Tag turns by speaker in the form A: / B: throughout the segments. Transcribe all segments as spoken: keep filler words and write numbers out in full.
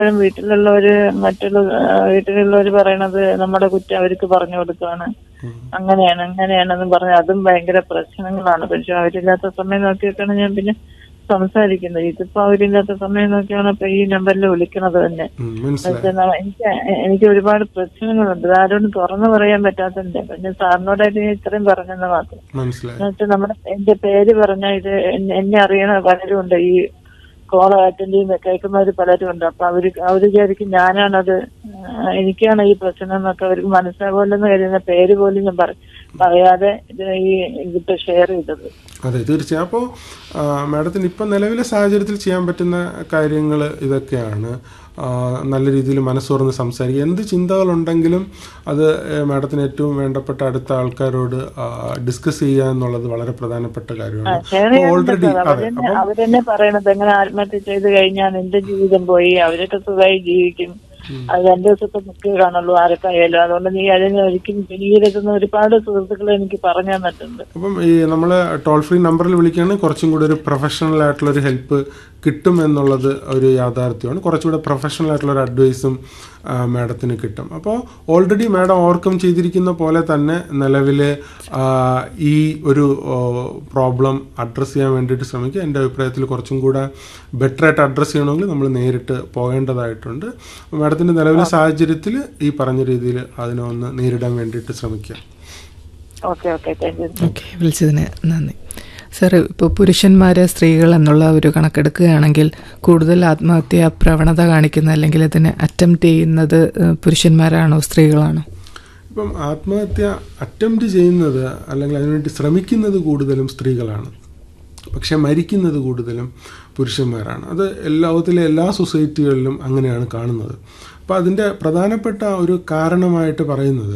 A: വീട്ടിലുള്ളവര് മറ്റുള്ള വീട്ടിലുള്ളവര് പറയണത് നമ്മുടെ കുറ്റം അവർക്ക് പറഞ്ഞു കൊടുക്കുകയാണ്. അങ്ങനെയാണ് അങ്ങനെയാണെന്ന് പറഞ്ഞ് അതും ഭയങ്കര പ്രശ്നങ്ങളാണ്. പക്ഷെ അവരില്ലാത്ത സമയം നോക്കിയിട്ടാണ് ഞാൻ പിന്നെ സംസാരിക്കുന്നത്. ഇതിപ്പോ അവരില്ലാത്ത സമയം നോക്കിയാണ് ഇപ്പൊ ഈ നമ്പറിൽ വിളിക്കണത് തന്നെ. എനിക്ക് എനിക്ക് ഒരുപാട് പ്രശ്നങ്ങളുണ്ട്, ആരോടും തുറന്നു പറയാൻ പറ്റാത്തതുണ്ട്. പിന്നെ സാറിനോടായിട്ട് ഞാൻ ഇത്രയും പറഞ്ഞെന്ന് മാത്രം. എന്നുവെച്ചാൽ നമ്മുടെ എന്റെ പേര് പറഞ്ഞാൽ ഇത് എന്നെ അറിയണ പലരും ഉണ്ട്, ഈ കോള അറ്റൻഡ് ചെയ്യുന്ന കേൾക്കുന്നവര് പലരും ഉണ്ട്. അപ്പൊ അവര് അവര് വിചാരിക്കും ഞാനാണത്, എനിക്കാണ് ഈ പ്രശ്നം എന്നൊക്കെ അവർക്ക് മനസ്സിലാവുമല്ലെന്ന് കരുതുന്ന പേര് പോലും ഞാൻ പറയാതെ ഇത് ഈ ഇതിപ്പോ ഷെയർ ചെയ്തത്.
B: അതെ, തീർച്ചയായും. അപ്പോൾ മാഡത്തിന് ഇപ്പം നിലവിലെ സാഹചര്യത്തിൽ ചെയ്യാൻ പറ്റുന്ന കാര്യങ്ങൾ ഇതൊക്കെയാണ്. നല്ല രീതിയിൽ മനസ്സുറന്ന് സംസാരിക്കുക. എന്ത് ചിന്തകളുണ്ടെങ്കിലും അത് മാഡത്തിന് ഏറ്റവും വേണ്ടപ്പെട്ട അടുത്ത ആൾക്കാരോട് ഡിസ്കസ് ചെയ്യുക എന്നുള്ളത് വളരെ പ്രധാനപ്പെട്ട കാര്യമാണ്. ഓൾറെഡി
A: അവരെന്നെ പറയണത് എങ്ങനെ ആത്മഹത്യ ചെയ്ത് കഴിഞ്ഞാൽ എന്റെ ജീവിതം പോയി, അവരൊക്കെ സുഖമായി ജീവിക്കും, അത് രണ്ടു ദിവസത്തെ മുഖ്യ കാണുള്ളൂ ആരൊക്കെയായാലും, അതുകൊണ്ട് നീ അതിന് ഒരിക്കലും പിന്നീടെത്തുന്ന ഒരുപാട് സുഹൃത്തുക്കൾ എനിക്ക് പറഞ്ഞു തന്നിട്ടുണ്ട്.
B: അപ്പം ഈ നമ്മള് ടോൾ ഫ്രീ നമ്പറിൽ വിളിക്കുകയാണെങ്കിൽ കുറച്ചും കൂടി ഒരു പ്രൊഫഷണൽ ആയിട്ടുള്ള ഒരു ഹെൽപ്പ് കിട്ടും എന്നുള്ളത് ഒരു യാഥാർത്ഥ്യമാണ്. കുറച്ചുകൂടെ പ്രൊഫഷണൽ ആയിട്ടുള്ള ഒരു അഡ്വൈസും മാഡത്തിന് കിട്ടും. അപ്പോൾ ഓൾറെഡി മാഡം ഓവർകം ചെയ്തിരിക്കുന്ന പോലെ തന്നെ നിലവിൽ ഈ ഒരു പ്രോബ്ലം അഡ്രസ്സ് ചെയ്യാൻ വേണ്ടിയിട്ട് ശ്രമിക്കുക. എൻ്റെ അഭിപ്രായത്തിൽ കുറച്ചും കൂടെ ബെറ്ററായിട്ട് അഡ്രസ്സ് ചെയ്യണമെങ്കിൽ നമ്മൾ നേരിട്ട് പോകേണ്ടതായിട്ടുണ്ട്. മാഡത്തിൻ്റെ നിലവിലെ സാഹചര്യത്തിൽ ഈ പറഞ്ഞ രീതിയിൽ അതിനെ ഒന്ന് നേരിടാൻ വേണ്ടിയിട്ട് ശ്രമിക്കുക.
A: ഓക്കെ ഓക്കെ
C: ഓക്കെ വിളിച്ചതിന് നന്ദി സാർ. ഇപ്പോൾ പുരുഷന്മാർ സ്ത്രീകൾ എന്നുള്ള ഒരു കണക്കെടുക്കുകയാണെങ്കിൽ കൂടുതൽ ആത്മഹത്യ പ്രവണത കാണിക്കുന്ന അല്ലെങ്കിൽ അതിനെ അറ്റംപ്റ്റ് ചെയ്യുന്നത് പുരുഷന്മാരാണോ സ്ത്രീകളാണോ?
B: ഇപ്പം ആത്മഹത്യ അറ്റംപ്റ്റ് ചെയ്യുന്നത് അല്ലെങ്കിൽ അതിനുവേണ്ടി ശ്രമിക്കുന്നത് കൂടുതലും സ്ത്രീകളാണ്, പക്ഷെ മരിക്കുന്നത് കൂടുതലും പുരുഷന്മാരാണ്. അത് ലോകത്തിലെ എല്ലാ സൊസൈറ്റികളിലും അങ്ങനെയാണ് കാണുന്നത്. അപ്പോൾ അതിൻ്റെ പ്രധാനപ്പെട്ട ഒരു കാരണമായിട്ട് പറയുന്നത്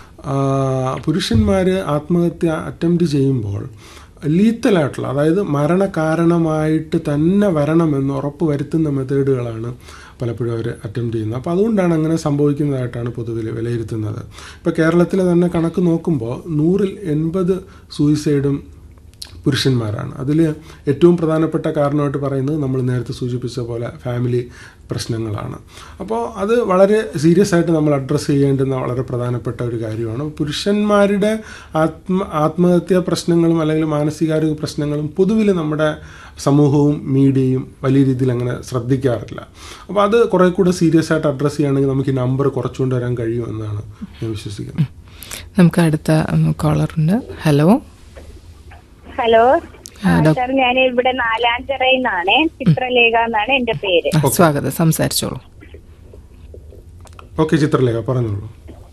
B: പുരുഷന്മാർ ആത്മഹത്യ അറ്റംപ്റ്റ് ചെയ്യുമ്പോൾ ലീത്തലായിട്ടുള്ള, അതായത് മരണകാരണമായിട്ട് തന്നെ വരണമെന്ന് ഉറപ്പ് വരുത്തുന്ന മെത്തേഡുകളാണ് പലപ്പോഴും അവർ അറ്റംപ്റ്റ് ചെയ്യുന്നത്. അപ്പോൾ അതുകൊണ്ടാണ് അങ്ങനെ സംഭവിക്കുന്നതായിട്ടാണ് പൊതുവിൽ വിലയിരുത്തുന്നത്. ഇപ്പോൾ കേരളത്തിലെ തന്നെ കണക്ക് നോക്കുമ്പോൾ നൂറിൽ എൺപത് സൂയിസൈഡും പുരുഷന്മാരാണ്. അതിൽ ഏറ്റവും പ്രധാനപ്പെട്ട കാരണമായിട്ട് പറയുന്നത് നമ്മൾ നേരത്തെ സൂചിപ്പിച്ച പോലെ ഫാമിലി പ്രശ്നങ്ങളാണ്. അപ്പോൾ അത് വളരെ സീരിയസ് ആയിട്ട് നമ്മൾ അഡ്രസ്സ് ചെയ്യേണ്ടുന്ന വളരെ പ്രധാനപ്പെട്ട ഒരു കാര്യമാണ്. പുരുഷന്മാരുടെ ആത്മ ആത്മഹത്യാ പ്രശ്നങ്ങളും അല്ലെങ്കിൽ മാനസികാരോഗ്യ പ്രശ്നങ്ങളും പൊതുവിൽ നമ്മുടെ സമൂഹവും മീഡിയയും വലിയ രീതിയിൽ അങ്ങനെ ശ്രദ്ധിക്കാറില്ല. അപ്പോൾ അത് കുറേ കൂടെ സീരിയസ് ആയിട്ട് അഡ്രസ്സ് ചെയ്യുകയാണെങ്കിൽ നമുക്ക് ഈ നമ്പർ കുറച്ചുകൊണ്ട് വരാൻ കഴിയുമെന്നാണ് ഞാൻ വിശ്വസിക്കുന്നത്.
C: നമുക്ക് അടുത്ത കോളറുണ്ട്. ഹലോ
D: ഹലോ സാർ, ഞാൻ ഇവിടെ നാലാഞ്ചിറയിൽ നിന്നാണ്, ചിത്രലേഖ എന്നാണ് എന്റെ പേര്.
C: സ്വാഗതം, സംസാരിച്ചോളൂ.
B: ഓക്കെ ചിത്രലേഖ, പറഞ്ഞോളൂ.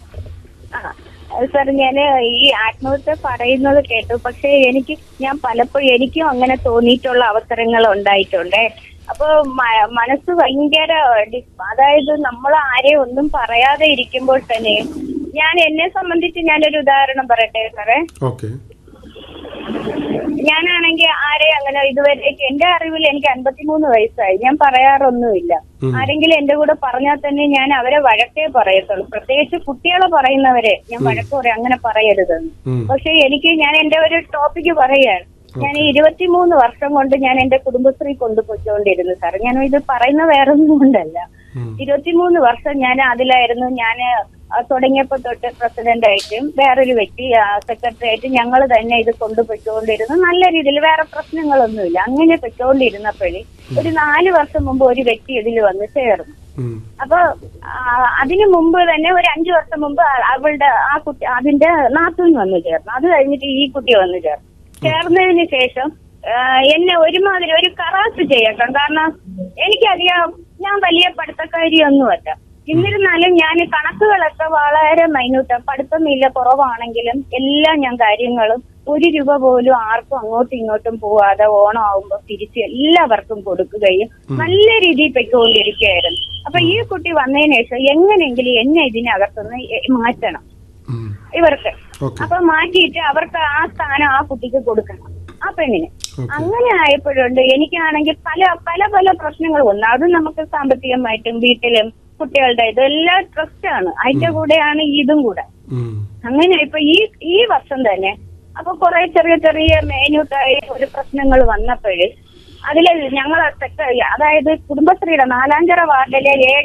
D: ആ സാർ, ഞാൻ ഈ ആത്മഹത്യ പറയുന്നത് കേട്ടു, പക്ഷെ എനിക്ക് ഞാൻ പലപ്പോഴും എനിക്കും അങ്ങനെ തോന്നിയിട്ടുള്ള അവസരങ്ങൾ ഉണ്ടായിട്ടുണ്ട്. അപ്പൊ മനസ്സ് ഭയങ്കര, അതായത് നമ്മൾ ആരെയും ഒന്നും പറയാതെ ഇരിക്കുമ്പോൾ തന്നെ, ഞാൻ എന്നെ സംബന്ധിച്ച് ഞാനൊരു ഉദാഹരണം പറയട്ടെ സാറേ.
B: ഓക്കെ.
D: ഞാനാണെങ്കിൽ ആരെ അങ്ങനെ ഇതുവരെ, എന്റെ അറിവിൽ എനിക്ക് അൻപത്തിമൂന്ന് വയസ്സായി, ഞാൻ പറയാറൊന്നുമില്ല. ആരെങ്കിലും എന്റെ കൂടെ പറഞ്ഞാൽ തന്നെ ഞാൻ അവരെ വഴക്കേ പറയത്തുള്ളൂ. പ്രത്യേകിച്ച് കുട്ടികളെ പറയുന്നവരെ ഞാൻ വഴക്ക് പറയും, അങ്ങനെ പറയരുതെന്ന്. പക്ഷെ എനിക്ക്, ഞാൻ എന്റെ ഒരു ടോപ്പിക്ക് പറയാണ്, ഞാൻ ഇരുപത്തിമൂന്ന് വർഷം കൊണ്ട് ഞാൻ എന്റെ കുടുംബശ്രീ കൊണ്ടുപോയിക്കൊണ്ടിരുന്നു സാർ. ഞാൻ ഇത് പറയുന്ന വേറൊന്നും കൊണ്ടല്ല. ഇരുപത്തിമൂന്ന് വർഷം ഞാൻ അതിലായിരുന്നു. ഞാൻ തുടങ്ങിയപ്പോ തൊട്ട് പ്രസിഡന്റ് ആയിട്ടും വേറൊരു വ്യക്തി സെക്രട്ടറി ആയിട്ട് ഞങ്ങൾ തന്നെ ഇത് കൊണ്ടുപോയിക്കൊണ്ടിരുന്നു. നല്ല രീതിയിൽ, വേറെ പ്രശ്നങ്ങളൊന്നുമില്ല. അങ്ങനെ പൊയ്ക്കൊണ്ടിരുന്നപ്പോഴേ ഒരു നാല് വർഷം മുമ്പ് ഒരു വ്യക്തി ഇതിൽ വന്ന് ചേർന്നു. അപ്പൊ അതിനു മുമ്പ് തന്നെ ഒരു അഞ്ചു വർഷം മുമ്പ് അവളുടെ ആ കുട്ടി, അതിന്റെ നാത്തൂൻ വന്നു ചേർന്നു. അത് കഴിഞ്ഞിട്ട് ഈ കുട്ടി വന്നു ചേർന്നു. ചേർന്നതിന് ശേഷം എന്നെ ഒരുമാതിരി ഒരു കറാസ് ചെയ്യട്ടെ. കാരണം എനിക്കറിയാം ഞാൻ വലിയ പഠിത്തക്കാരിയൊന്നുമല്ല. എന്നിരുന്നാലും ഞാൻ കണക്കുകളൊക്കെ വളരെ മൈന്യൂട്ട്, പഠിത്തമില്ല കുറവാണെങ്കിലും എല്ലാം ഞാൻ കാര്യങ്ങളും ഒരു രൂപ പോലും ആർക്കും അങ്ങോട്ടും ഇങ്ങോട്ടും പോവാതെ ഓണം ആവുമ്പോ തിരിച്ച് എല്ലാവർക്കും കൊടുക്കുകയും നല്ല രീതിയിൽ പൊയ്ക്കൊണ്ടിരിക്കുകയായിരുന്നു. അപ്പൊ ഈ കുട്ടി വന്നതിന് ശേഷം എങ്ങനെയെങ്കിലും എന്നെ ഇതിനകത്തുനിന്ന് മാറ്റണം ഇവർക്ക്. അപ്പൊ മാറ്റിയിട്ട് അവർക്ക് ആ സ്ഥാനം ആ കുട്ടിക്ക് കൊടുക്കണം, ആ പെണ്ണിന്. അങ്ങനെ ആയപ്പോഴുണ്ട് എനിക്കാണെങ്കിൽ പല പല പല പ്രശ്നങ്ങൾ വന്നു. അത് നമുക്ക് സാമ്പത്തികമായിട്ടും വീട്ടിലും കുട്ടികളുടെ ഇതെല്ലാം ട്രസ്റ്റാണ്, അതിന്റെ കൂടെയാണ് ഇതും കൂടെ. അങ്ങനെ ഇപ്പൊ ഈ ഈ വർഷം തന്നെ അപ്പൊ കുറെ ചെറിയ ചെറിയ മെയിന്യൂട്ടായ ഒരു പ്രശ്നങ്ങൾ വന്നപ്പോഴ് അതില് ഞങ്ങൾ അതായത് കുടുംബശ്രീയുടെ നാലാഞ്ചിറ വാർഡിലെ എ